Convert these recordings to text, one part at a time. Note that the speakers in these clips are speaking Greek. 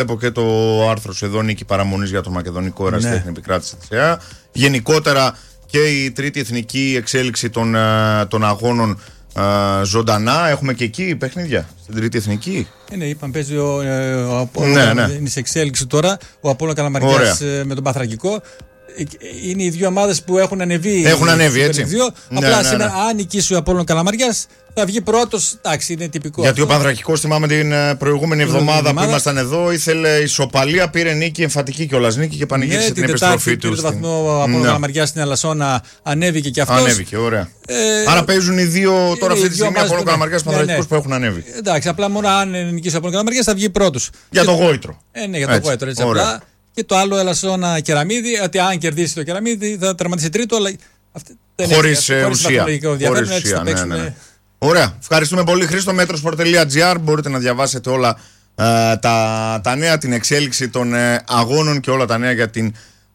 Βλέπω και το άρθρο εδώ, νίκη παραμονής για το μακεδονικό ερασιτέχνη επικράτηση της ΕΑ. Γενικότερα και η τρίτη εθνική εξέλιξη των αγώνων ζωντανά. Έχουμε και εκεί παιχνίδια στην τρίτη εθνική. Ναι, είπαμε, παίζει ο Απόλλων. Είναι σε εξέλιξη τώρα. Ο Απόλλων Καλαμαριάς με τον Παθρακικό. Είναι οι δύο ομάδες που έχουν ανεβεί. Έχουν ανέβει, έτσι. Απλά αν νικήσει ο Απόλλων Καλαμαριάς θα βγει πρώτος. Εντάξει, είναι τυπικό. Γιατί αυτό. Ο Πανθρακικός, θυμάμαι την προηγούμενη εβδομάδα που ήμασταν εδώ, ήθελε ισοπαλία, πήρε νίκη εμφατική κιόλας νίκη και πανηγύρισε την επιστροφή του. Πήρε το βαθμό ο Απόλλων Καλαμαριάς στην Αλασσόνα, ανέβηκε κι αυτός. Ανέβηκε, ωραία. Άρα παίζουν οι δύο τώρα αυτή τη στιγμή Απόλλων Καλαμαριάς και Πανθρακικός που έχουν ανέβει. Εντάξει, απλά μόνο αν νικήσει ο Απόλλων Καλαμαριάς θα βγει πρώτος. Για το γόητρο. Ναι, για το γόητρο, έτσι απλά. Και το άλλο Ελασσόνα Κεραμίδη, ότι αν κερδίσει το Κεραμίδη θα τερματίσει τρίτο, αλλά χωρίς ουσία. Ναι. Ωραία. Ευχαριστούμε πολύ. Χρήστο, metrosport.gr. Μπορείτε να διαβάσετε όλα τα νέα, την εξέλιξη των αγώνων και όλα τα νέα για την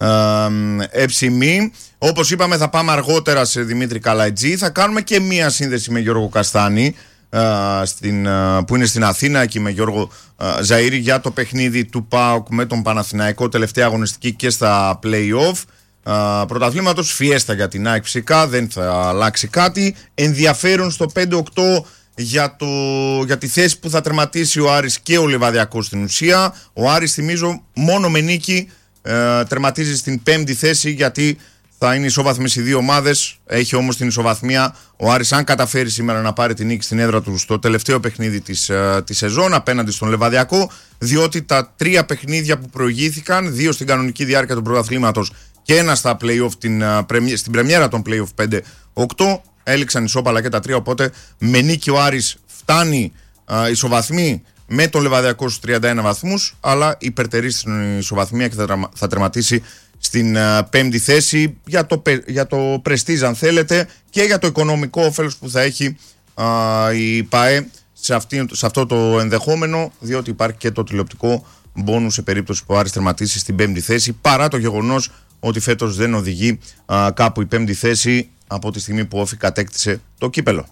ΕΨΜΗ. Όπως είπαμε, θα πάμε αργότερα σε Δημήτρη Καλατζή. Θα κάνουμε και μία σύνδεση με Γιώργο Καστάνη, που είναι στην Αθήνα, εκεί με Γιώργο Ζαΐρη, για το παιχνίδι του ΠΑΟΚ με τον Παναθηναϊκό, τελευταία αγωνιστική και στα play-off πρωταθλήματος. Φιέστα για την ΑΕΚ φυσικά, δεν θα αλλάξει κάτι. Ενδιαφέρον στο 5-8 για τη θέση που θα τερματίσει ο Άρης και ο Λιβαδιακός στην ουσία. Ο Άρης, θυμίζω, μόνο με νίκη τερματίζει στην 5η θέση, γιατί θα είναι ισόβαθμες οι δύο ομάδες. Έχει όμως την ισοβαθμία ο Άρης, αν καταφέρει σήμερα να πάρει την νίκη στην έδρα του στο τελευταίο παιχνίδι της σεζόν απέναντι στον Λιβαδιακό, διότι τα 3 παιχνίδια που προηγήθηκαν, 2 στην κανονική διάρκεια του πρωταθλήματος και ένα στα play-off, στην πρεμιέρα των play-off 5-8, έληξαν ισόπαλα και τα 3. Οπότε με νίκη ο Άρης φτάνει ισοβαθμή με τον Λιβαδιακό στους 31 βαθμούς, αλλά υπερτερεί στην ισοβαθμία και θα τερματίσει στην 5η θέση, για το πρεστίζ αν θέλετε, και για το οικονομικό όφελος που θα έχει η ΠΑΕ σε αυτό το ενδεχόμενο, διότι υπάρχει και το τηλεοπτικό μπόνους σε περίπτωση που ο Άρης τερματίσει στην 5η θέση, παρά το γεγονός ότι φέτος δεν οδηγεί κάπου η 5η θέση από τη στιγμή που Όφη κατέκτησε το κύπελο.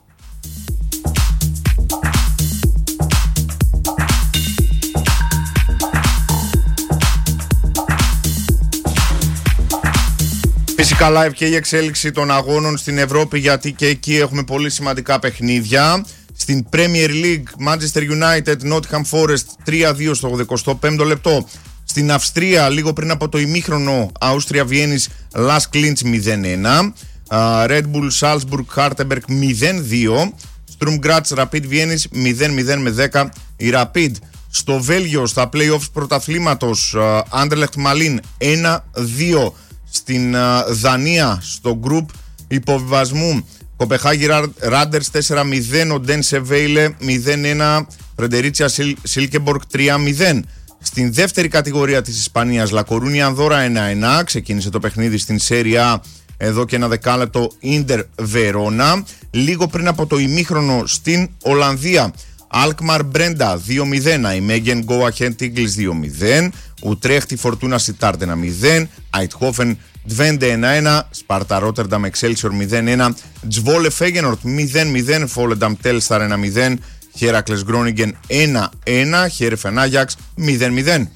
Φυσικά live και η εξέλιξη των αγώνων στην Ευρώπη, γιατί και εκεί έχουμε πολύ σημαντικά παιχνίδια. Στην Premier League, Manchester United, Nottingham Forest 3-2 στο 85ο λεπτό. Στην Αυστρία, λίγο πριν από το ημίχρονο, Αούστρια Βιέννης, Lask Linz 0-1. Red Bull Salzburg Hartenberg 0-2. Sturm Graz Rapid Βιέννης 0-0 με 10 η Rapid. Στο Βέλγιο, στα play-offs πρωταθλήματος, Anderlecht Malin 1-2. Στην Δανία, στο group υποβιβασμού, Κοπεχάγη Ράντερς 4-0, ο Ντεν Σεβέιλε 0-1, Φρεντερίτσια Σίλκεμπορκ 3-0. Στην δεύτερη κατηγορία της Ισπανίας, Λακορούνια Ανδόρα 1-1, ξεκίνησε το παιχνίδι στην Σέρια εδώ και ένα δεκάλεπτο, Ίντερ Βερόνα. Λίγο πριν από το ημίχρονο στην Ολλανδία, Alkmaar Brenda 2-0, η Μέγεν Go Ahead Eagles 2-0, Ουτρέχτη Φορτούνα Σιτάρτ 1-0, Αιτχόφεν Ντβέντε 1-1, Σπάρτα Ρότερνταμ Εξέλσιορ 0-1, Τζβόλε Φέγενορτ 0-0, Φόλενταμ Τέλσταρ 1-0, Χέρακλες Γκρόνιγκεν 1-1, Χέρεφεν Άγιαξ 0-0.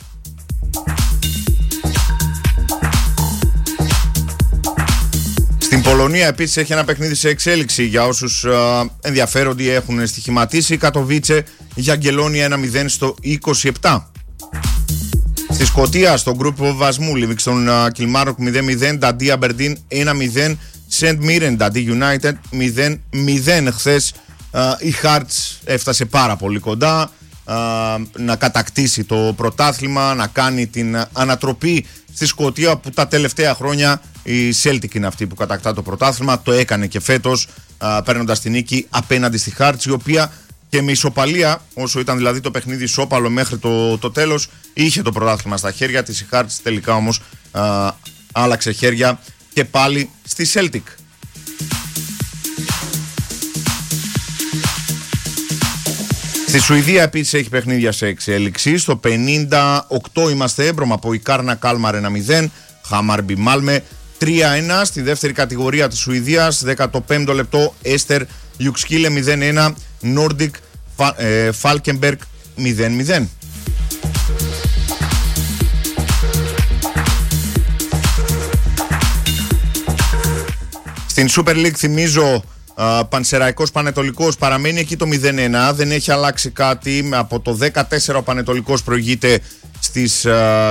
Στην Πολωνία επίσης έχει ένα παιχνίδι σε εξέλιξη για όσους ενδιαφέρονται ή έχουν στοιχηματίσει. Κατοβίτσε για Αγγελόνια 1-0 στο 27. Στη Σκωτία, στο γκρουπ υποβιβασμού, Λίβιξτον Κιλμάροκ 0-0, Νταντί Αμπερντίν 1-0, Σεντ Μίρεν Νταντί United 0-0. Χθες η Χάρτς έφτασε πάρα πολύ κοντά να κατακτήσει το πρωτάθλημα, να κάνει την ανατροπή στη Σκωτία, που τα τελευταία χρόνια η Celtic είναι αυτή που κατακτά το πρωτάθλημα. Το έκανε και φέτος παίρνοντας τη νίκη απέναντι στη Χάρτς, η οποία και με ισοπαλία, όσο ήταν δηλαδή το παιχνίδι ισόπαλο μέχρι το τέλος, είχε το πρωτάθλημα στα χέρια της. Η Χάρτς τελικά όμως άλλαξε χέρια και πάλι στη Celtic. Στη Σουηδία επίσης έχει παιχνίδια σε εξέλιξη. Στο 58 είμαστε έμπρομα από η Κάρνα Κάλμαρ 1-0, Χάμαρμπι Μάλμε 3-1. Στη δεύτερη κατηγορία της Σουηδίας, 15ο λεπτό, Έστερ Γιουξκίλε 0-1, Νόρντικ Φάλκεμπεργκ 0-0. Στην Super League θυμίζω Πανσεραϊκός Πανετολικός παραμένει εκεί το 0-1, δεν έχει αλλάξει κάτι. Από το 14 ο Πανετολικός προηγείται στις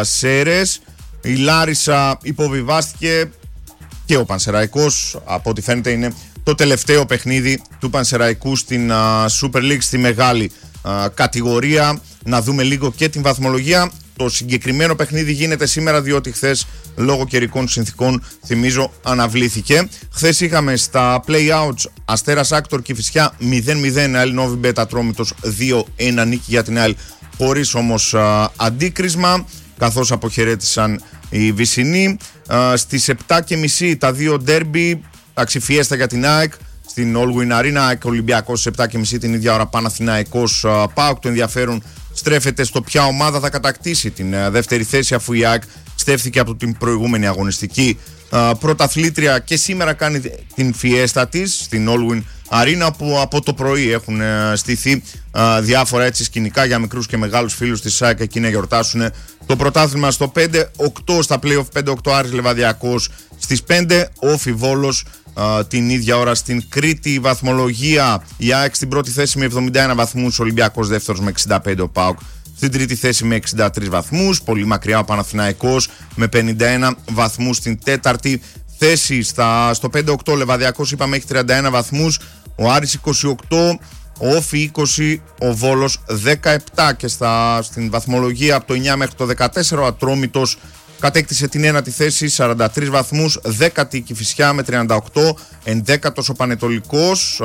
Σέρες. Η Λάρισα υποβιβάστηκε και ο Πανσεραϊκός, από ό,τι φαίνεται είναι το τελευταίο παιχνίδι του Πανσεραϊκού στην Super League, στη μεγάλη κατηγορία. Να δούμε λίγο και την βαθμολογία. Το συγκεκριμένο παιχνίδι γίνεται σήμερα, διότι χθες λόγω καιρικών συνθήκων, θυμίζω, αναβλήθηκε. Χθες είχαμε στα play-outs Αστέρας Άκτορ Κηφισιά 0-0, ΑΕΛ Νόβι Μπέτα Ατρόμητος 2-1 νίκη για την ΑΕΛ, χωρίς όμως αντίκρισμα, καθώς αποχαιρέτησαν οι Βυσσινοί. Στις 7.30 τα δύο ντέρμπι, αξιφιέστα για την ΑΕΚ. Στην All-Win Arena, ΑΕΚ Ολυμπιακός, 7.30 την ίδια ώρα Παναθηναϊκός ΠΑΟΚ. Το ενδιαφέρον στρέφεται στο ποια ομάδα θα κατακτήσει την δεύτερη θέση, αφού η ΑΕΚ στέφθηκε από την προηγούμενη αγωνιστική πρωταθλήτρια και σήμερα κάνει την φιέστα της στην All-Win Arena, που από το πρωί έχουν στηθεί διάφορα έτσι σκηνικά για μικρούς και μεγάλους φίλους της ΑΕΚ εκεί να γιορτάσουν το πρωτάθλημα. Στο 5-8 στα play-off, 5-8 Άρης Λεβαδιακός, στις 5 Όφι Βόλος. Την ίδια ώρα στην Κρήτη η βαθμολογία, η ΑΕΚ στην πρώτη θέση με 71 βαθμούς, ο Ολυμπιακός δεύτερος με 65, ο ΠΑΟΚ στην τρίτη θέση με 63 βαθμούς, πολύ μακριά ο Παναθηναϊκός με 51 βαθμούς στην τέταρτη θέση. Στο 5-8 Λεβαδιακός είπαμε έχει 31 βαθμούς, ο Άρης 28, ο Όφι 20, ο Βόλος 17, και στην βαθμολογία από το 9 μέχρι το 14 ο Ατρόμητος κατέκτησε την ένατη θέση, 43 βαθμούς, 10η η Κηφισιά με 38, 11ος ο Πανετολικός,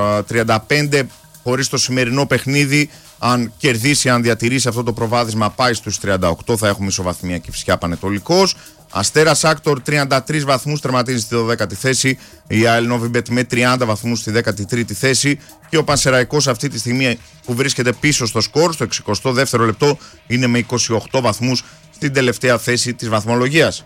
35, χωρίς το σημερινό παιχνίδι. Αν κερδίσει, αν διατηρήσει αυτό το προβάδισμα, πάει στους 38, θα έχουμε ισοβαθμία Κηφισιά Πανετολικός. Αστέρας Άκτορ 33 βαθμούς, τερματίζει στη 12η θέση. Η ΑΕΛ Νόβιμπετ με 30 βαθμούς στη 13η θέση. Και ο Πανσεραϊκός αυτή τη στιγμή που βρίσκεται πίσω στο σκορ, στο 62ο λεπτό, είναι με 28 βαθμούς στην τελευταία θέση της βαθμολογίας.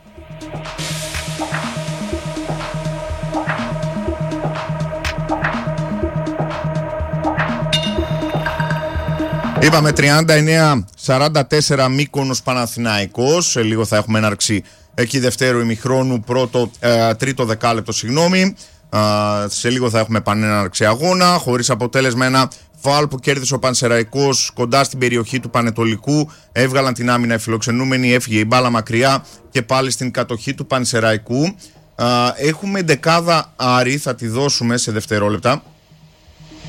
Είπαμε 39-44 Μύκονος Παναθηναϊκός. Σε λίγο θα έχουμε έναρξη εκεί δευτέρου ημιχρόνου, τρίτο δεκάλεπτο, συγγνώμη. Σε λίγο θα έχουμε πανέναρξη αγώνα. Χωρίς αποτέλεσμα, ένα φάουλ που κέρδισε ο Πανσεραϊκός κοντά στην περιοχή του Πανετολικού. Έβγαλαν την άμυνα οι φιλοξενούμενοι, έφυγε η μπάλα μακριά και πάλι στην κατοχή του Πανσεραϊκού. Έχουμε δεκάδα Άρη, θα τη δώσουμε σε δευτερόλεπτα.